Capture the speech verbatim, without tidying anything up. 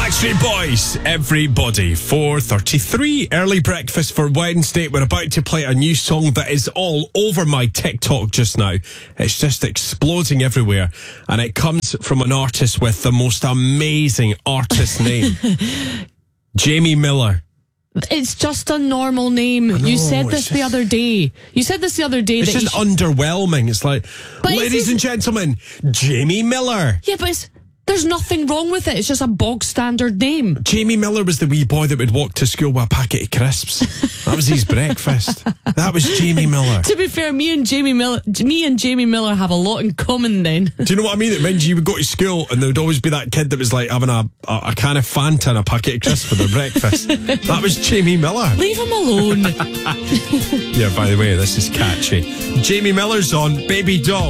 Backstreet Boys, everybody. four thirty-three, early breakfast for Wednesday. We're about to play a new song that is all over my TikTok just now. It's just exploding everywhere. And it comes from an artist with the most amazing artist name. Jamie Miller. It's just a normal name. know, you said this it's the just- other day. You said this the other day. It's that just you sh- underwhelming. It's like, But it's ladies just- and gentlemen, Jamie Miller. Yeah, but it's, there's nothing wrong with it. It's just a bog standard name. Jamie Miller was the wee boy that would walk to school with a packet of crisps. That was his breakfast. That was Jamie Miller. To be fair, me and Jamie Miller, me and Jamie Miller have a lot in common. Then Do you know what I mean? It meant you would go to school and there would always be that kid that was like having a, a, a can of Fanta and a packet of crisps for their breakfast. That was Jamie Miller. leave him alone. Yeah, by the way, this is catchy. Jamie Miller's on Baby Doll.